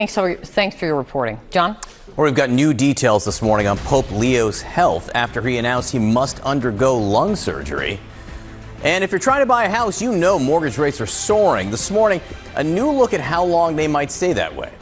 Thanks for your reporting. John? Well, we've got new details this morning on Pope Leo's health after he announced he must undergo lung surgery. And if you're trying to buy a house, you know mortgage rates are soaring. This morning, a new look at how long they might stay that way.